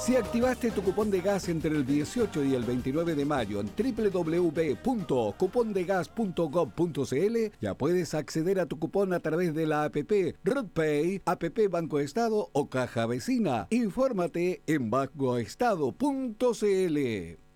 Si activaste tu cupón de gas entre el 18 y el 29 de mayo en www.cupondegas.gov.cl, ya puedes acceder a tu cupón a través de la APP RoadPay, APP Banco Estado o Caja Vecina. Infórmate en bancoestado.cl.